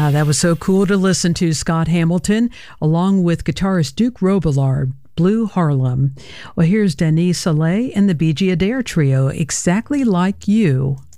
That was so cool to listen to. Scott Hamilton, along with guitarist Duke Robillard, Blue Harlem. Well, here's Denise Soleil and the BG Adair Trio, Exactly Like You.